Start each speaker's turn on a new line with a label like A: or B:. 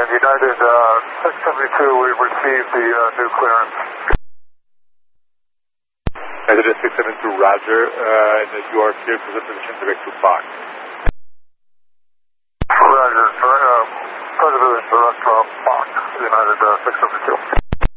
A: United 672, we've received the new clearance.
B: United 672, Roger. And you are cleared for the position direct to Fox.
A: Roger, President Director of Fox, United 672.